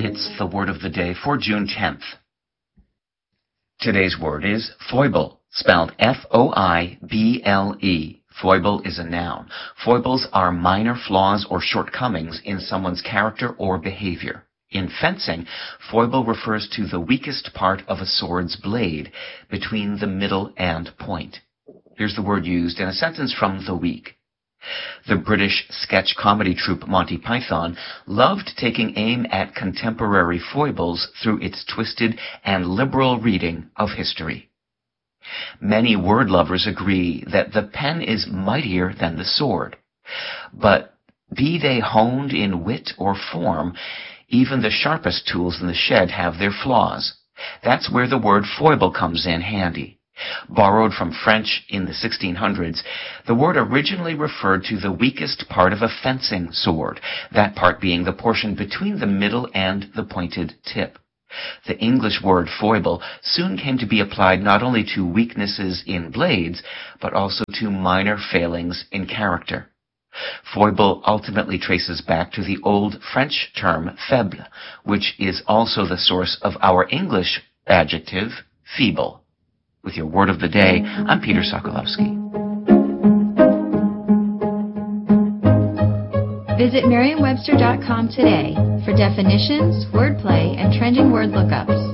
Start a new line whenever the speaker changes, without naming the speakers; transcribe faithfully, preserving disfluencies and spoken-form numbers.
It's the word of the day for June tenth. Today's word is foible, spelled F O I B L E. Foible is a noun. Foibles are minor flaws or shortcomings in someone's character or behavior. In fencing, foible refers to the weakest part of a sword's blade, between the middle and point. Here's the word used in a sentence from The Week. The British sketch comedy troupe Monty Python loved taking aim at contemporary foibles through its twisted and liberal reading of history. Many word lovers agree that the pen is mightier than the sword. But be they honed in wit or form, even the sharpest tools in the shed have their flaws. That's where the word foible comes in handy. Borrowed from French in the sixteen hundreds, the word originally referred to the weakest part of a fencing sword, that part being the portion between the middle and the pointed tip. The English word foible soon came to be applied not only to weaknesses in blades, but also to minor failings in character. Foible ultimately traces back to the old French term faible, which is also the source of our English adjective feeble. With your word of the day, I'm Peter Sokolowski.
Visit Merriam Webster dot com today for definitions, wordplay, and trending word lookups.